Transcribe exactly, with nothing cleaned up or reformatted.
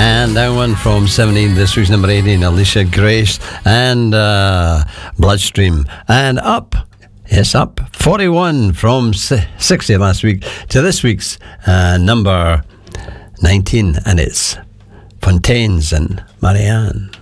And down one from seventeen, this week's number eighteen, Alicia Grace and uh, Bloodstream. And up, yes, up, forty-one from sixty last week to this week's uh, number nineteen, and it's Fontaines and Marianne.